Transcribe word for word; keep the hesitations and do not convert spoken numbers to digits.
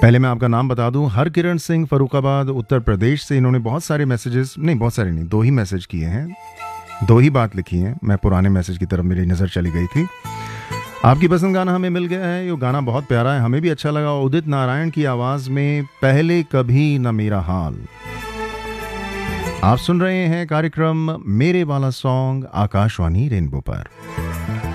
पहले मैं आपका नाम बता दूं, हरकिरण सिंह फर्रुखाबाद उत्तर प्रदेश से। इन्होंने बहुत सारे मैसेजेस, नहीं बहुत सारे नहीं, दो ही मैसेज किए हैं, दो ही बात लिखी है। मैं पुराने मैसेज की तरफ मेरी नज़र चली गई थी। आपकी पसंद गाना हमें मिल गया है, ये गाना बहुत प्यारा है, हमें भी अच्छा लगा। उदित नारायण की आवाज़ में पहले कभी न मेरा हाल। आप सुन रहे हैं कार्यक्रम मेरे वाला सॉन्ग आकाशवाणी रेनबो पर।